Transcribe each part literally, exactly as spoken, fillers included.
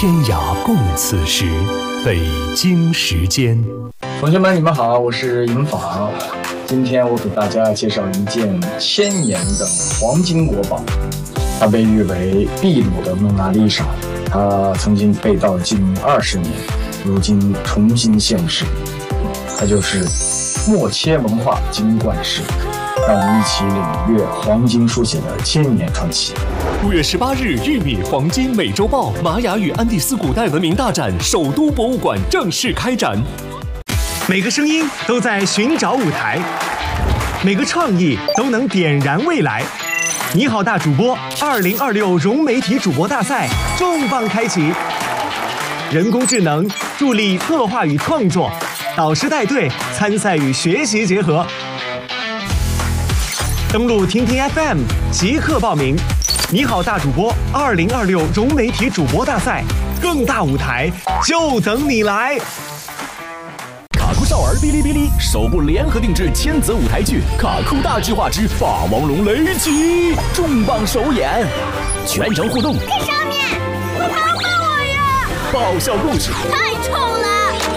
天涯共此时，北京时间。 同学们，你们好，我是尹昉。今天我给大家介绍一件千年的黄金国宝，它被誉为秘鲁的蒙娜丽莎。它曾经被盗近二十年，如今重新现世。它就是默切文化金冠石。让我们一起领略黄金书写的千年传奇。 五月十八日，玉米黄金美洲豹玛雅与安第斯古代文明大展首都博物馆正式开展。 每个声音都在寻找舞台，每个创意都能点燃未来。你好，大主播二零二六融媒体主播大赛重磅开启，人工智能助力策划与创作，导师带队参赛与学习结合。登录听听 F M 即刻报名。你好，大主播二零二六融媒体主播大赛，更大舞台就等你来。 卡酷少儿哔哩哔哩首部联合定制亲子舞台剧《卡酷大计划之霸王龙雷击》重磅首演，全程互动。 看上面，快帮帮我呀！ 爆笑故事， 太丑了。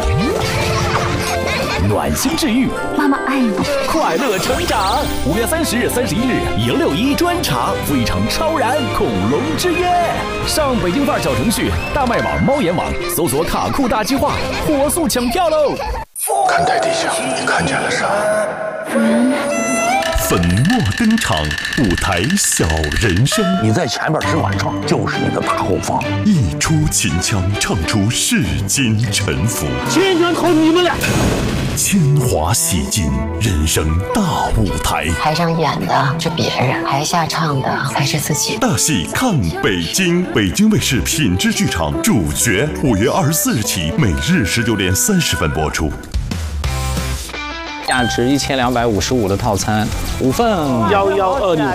暖心治愈， 妈妈爱你， 快乐成长。五月三十日、三十一日，赢六一专场，赴一场超燃恐龙之夜。上北京范儿小程序、大麦网、猫眼网搜索“卡酷大计划”，火速抢票喽！ 看台底下，你看见了啥？ 人。 粉墨登场，舞台小人生。 你在前面是晚上，就是你的大后方。 一出秦腔，唱出世间沉浮。 千年靠你们俩。 铅华洗尽，人生大舞台。 台上演的是别人，台下唱的还是自己。 大戏看北京，北京卫视品质剧场主角，五月二十四日起，每日十九点三十分播出。 价值一千两百五十五的套餐，五份幺幺二六。